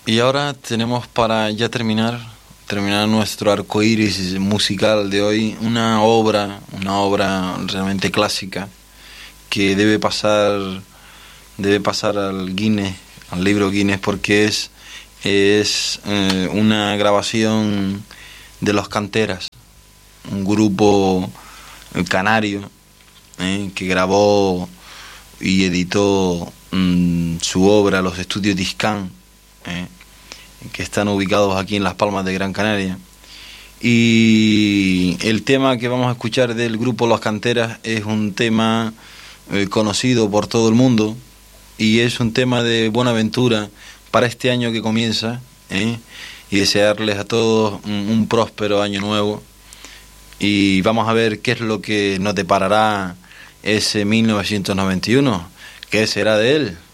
Y ahora tenemos para ya terminar nuestro arco iris musical de hoy, una obra realmente clásica que debe pasar al Guinness, al libro Guinness, porque es una grabación de Los Canteras, un grupo canario que grabó y editó su obra Los Estudios Discán, que están ubicados aquí en Las Palmas de Gran Canaria. Y el tema que vamos a escuchar del grupo Los Canteras es un tema conocido por todo el mundo y es un tema de Buenaventura para este año que comienza, y desearles a todos un próspero año nuevo, y vamos a ver qué es lo que nos deparará ese 1991, qué será de él.